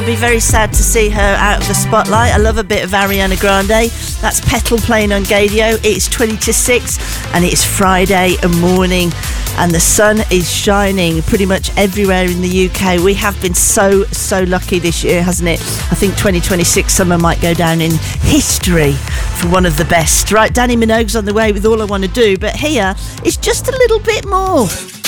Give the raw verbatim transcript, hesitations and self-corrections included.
Be very sad to see her out of the spotlight. I love a bit of Ariana Grande. That's Petal playing on Gadio. It's twenty to six and it's Friday morning and the sun is shining pretty much everywhere in the U K. We have been so, so lucky this year, hasn't it? I think twenty twenty-six summer might go down in history for one of the best. Right, Danny Minogue's on the way with All I Want to Do, but here it's just a little bit more.